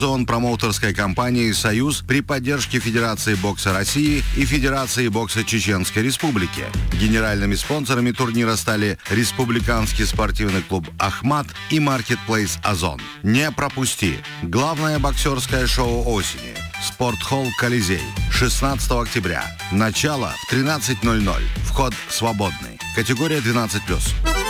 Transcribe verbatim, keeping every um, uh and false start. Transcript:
Озон промоутерской компании «Союз» при поддержке Федерации бокса России и Федерации бокса Чеченской Республики. Генеральными спонсорами турнира стали Республиканский спортивный клуб «Ахмат» и маркетплейс «Озон». Не пропусти! Главное боксерское шоу осени. Спортхолл «Колизей». шестнадцатого октября. Начало в тринадцать ноль ноль. Вход свободный. Категория двенадцать плюс.